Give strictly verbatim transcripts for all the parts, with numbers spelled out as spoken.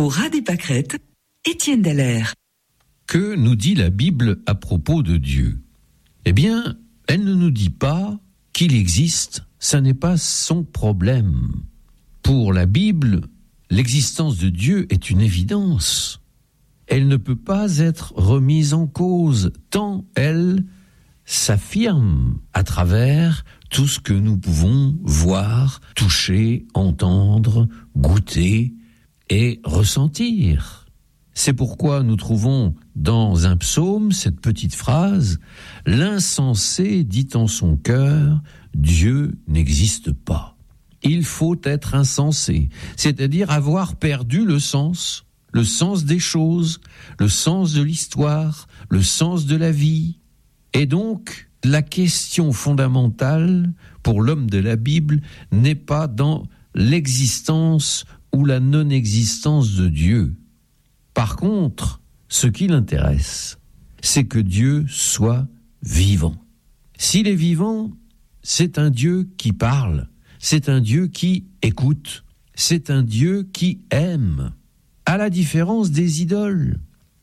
Pour Rade et Pâquerette, Étienne Dallaire. Que nous dit la Bible à propos de Dieu ? Eh bien, elle ne nous dit pas qu'il existe, ça n'est pas son problème. Pour la Bible, l'existence de Dieu est une évidence. Elle ne peut pas être remise en cause, tant elle s'affirme à travers tout ce que nous pouvons voir, toucher, entendre, goûter et ressentir. C'est pourquoi nous trouvons dans un psaume cette petite phrase « L'insensé dit en son cœur, Dieu n'existe pas ». Il faut être insensé, c'est-à-dire avoir perdu le sens, le sens des choses, le sens de l'histoire, le sens de la vie. Et donc, la question fondamentale pour l'homme de la Bible n'est pas dans l'existence ou la non-existence de Dieu. Par contre, ce qui l'intéresse, c'est que Dieu soit vivant. S'il est vivant, c'est un Dieu qui parle, c'est un Dieu qui écoute, c'est un Dieu qui aime, à la différence des idoles.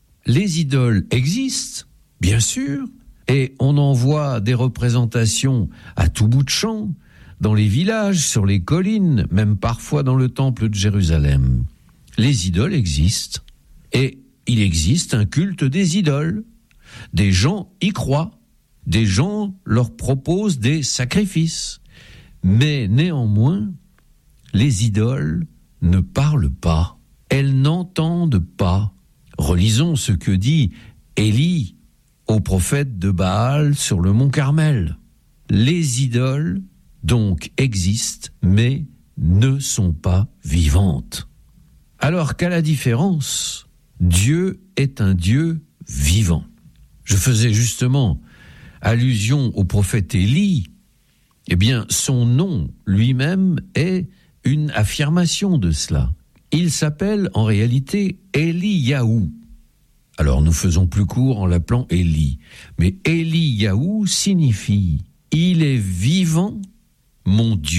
Les idoles existent, bien sûr, et on en voit des représentations à tout bout de champ, dans les villages, sur les collines, même parfois dans le temple de Jérusalem. Les idoles existent. Et il existe un culte des idoles. Des gens y croient. Des gens leur proposent des sacrifices. Mais néanmoins, les idoles ne parlent pas. Elles n'entendent pas. Relisons ce que dit Élie au prophète de Baal sur le mont Carmel. Les idoles, donc, existent, mais ne sont pas vivantes. Alors qu'à la différence, Dieu est un Dieu vivant. Je faisais justement allusion au prophète Élie. Eh bien, son nom lui-même est une affirmation de cela. Il s'appelle en réalité Éliyahu. Alors nous faisons plus court en l'appelant Élie. Mais Éliyahu signifie « Il est vivant, mon Dieu ».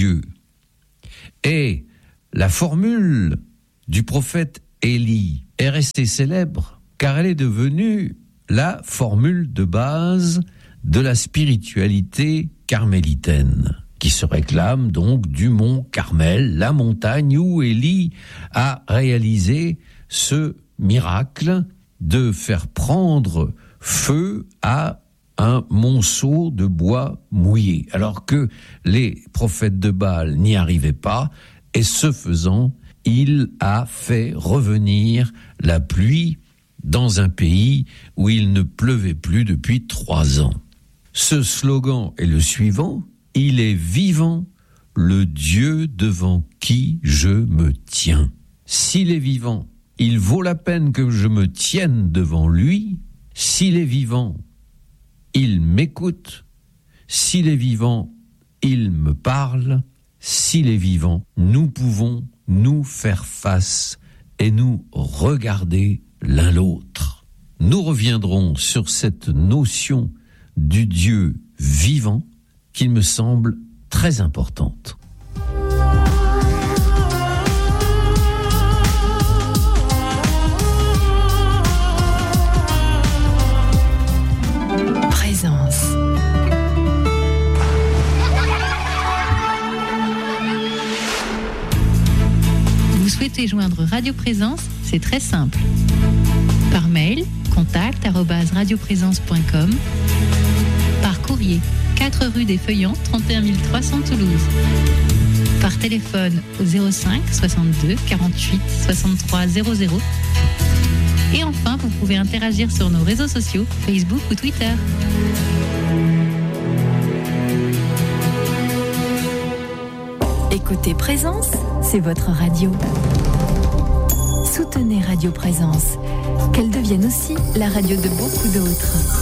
Et la formule du prophète Élie est restée célèbre car elle est devenue la formule de base de la spiritualité carmélitaine, qui se réclame donc du mont Carmel, la montagne où Élie a réalisé ce miracle de faire prendre feu à un monceau de bois mouillé, alors que les prophètes de Baal n'y arrivaient pas, et ce faisant, il a fait revenir la pluie dans un pays où il ne pleuvait plus depuis trois ans. Ce slogan est le suivant: « Il est vivant, le Dieu devant qui je me tiens. S'il est vivant, il vaut la peine que je me tienne devant lui. S'il est vivant, il m'écoute. S'il est vivant, il me parle. S'il est vivant, nous pouvons nous faire face et nous regarder l'un l'autre. » Nous reviendrons sur cette notion du Dieu vivant qui me semble très importante. Présence. Vous souhaitez joindre Radio Présence ? C'est très simple. Par mail, contact arobase radioprésence point com. Par courrier, quatre rue des Feuillants, trente et un mille trois cents Toulouse. Par téléphone au zéro cinq soixante-deux quarante-huit soixante-trois zéro zéro. Et enfin, vous pouvez interagir sur nos réseaux sociaux, Facebook ou Twitter. Écoutez Présence, c'est votre radio. Soutenez Radio Présence, qu'elle devienne aussi la radio de beaucoup d'autres.